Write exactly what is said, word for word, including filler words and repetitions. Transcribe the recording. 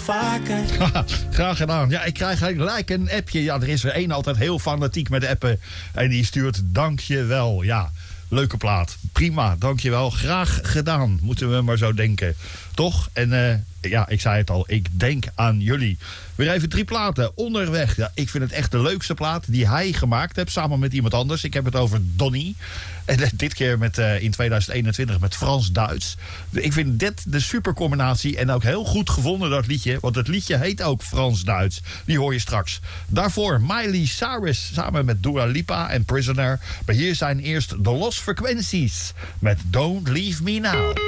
vaker. Graag gedaan. Ja, ik krijg gelijk een appje. Ja, er is er één altijd heel fanatiek met appen. En die stuurt dankjewel. Ja, leuke plaat. Prima, dankjewel. Graag gedaan, moeten we maar zo denken. Toch? En uh, ja, ik zei het al, ik denk aan jullie. Weer even drie platen. Onderweg. Ja, ik vind het echt de leukste plaat die hij gemaakt heeft, samen met iemand anders. Ik heb het over Donny. En uh, dit keer met, uh, in tweeduizend eenentwintig met Frans-Duits. Ik vind dit de supercombinatie. En ook heel goed gevonden, dat liedje. Want het liedje heet ook Frans-Duits. Die hoor je straks. Daarvoor Miley Cyrus samen met Dua Lipa en Prisoner. Maar hier zijn eerst de Los Frequencies met Don't Leave Me Now.